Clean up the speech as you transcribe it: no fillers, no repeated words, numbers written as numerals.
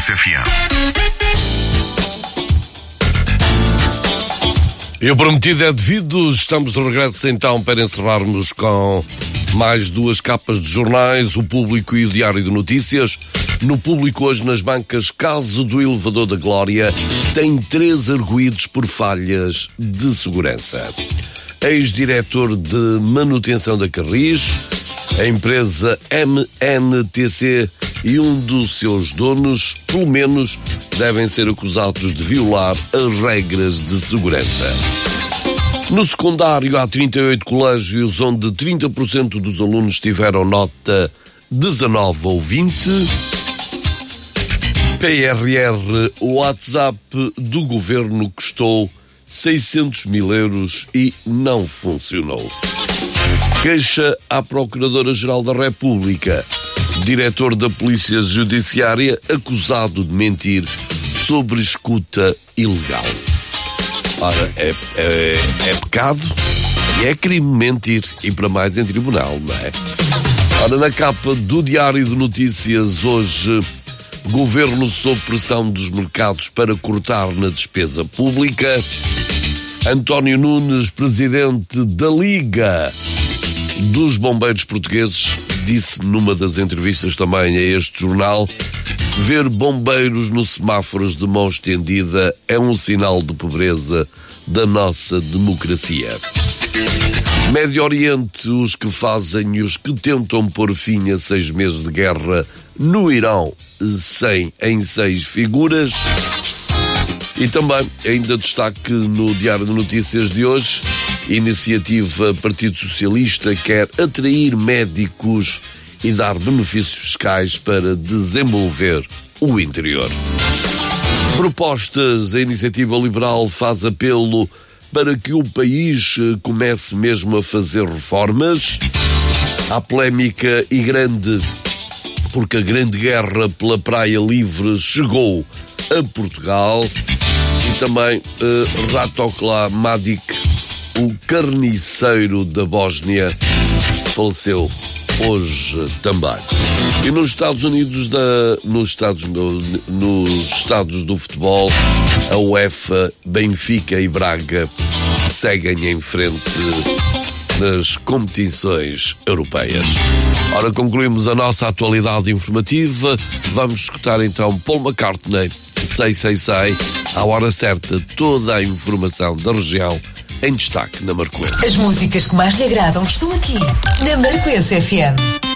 Marcoense FM. E o prometido é devido. Estamos de regresso então para encerrarmos com mais duas capas de jornais, o Público e o Diário de Notícias. No Público hoje, nas bancas, caso do elevador da Glória, tem 3 arguidos por falhas de segurança. Ex-diretor de manutenção da Carris, a empresa MNTC e um dos seus donos, pelo menos, devem ser acusados de violar as regras de segurança. No secundário, há 38 colégios onde 30% dos alunos tiveram nota 19 ou 20. PRR, o WhatsApp do governo custou 600 mil euros e não funcionou. Queixa à Procuradora-Geral da República. Diretor da Polícia Judiciária acusado de mentir sobre escuta ilegal. Ora, é pecado e é crime mentir, e para mais em tribunal, não é? Ora, na capa do Diário de Notícias hoje, governo sob pressão dos mercados para cortar na despesa pública. António Nunes, presidente da Liga dos Bombeiros Portugueses, disse numa das entrevistas também a este jornal: ver bombeiros nos semáforos de mão estendida é um sinal de pobreza da nossa democracia. Médio Oriente, os que fazem e os que tentam pôr fim a 6 meses de guerra no Irão, em 6 figuras. E também, ainda destaque no Diário de Notícias de hoje, iniciativa Partido Socialista quer atrair médicos e dar benefícios fiscais para desenvolver o interior. Propostas, a Iniciativa Liberal faz apelo para que o país comece mesmo a fazer reformas. Há polémica e grande, porque a grande guerra pela Praia Livre chegou a Portugal. E também Ratokla Mladic, o carniceiro da Bósnia, faleceu hoje também. E nos Estados Unidos, nos estados do futebol, a UEFA, Benfica e Braga seguem em frente nas competições europeias. Ora, concluímos a nossa atualidade informativa. Vamos escutar então Paul McCartney, Sei, à hora certa, toda a informação da região em destaque na Marcoense. As músicas que mais lhe agradam estão aqui, na Marcoense FM.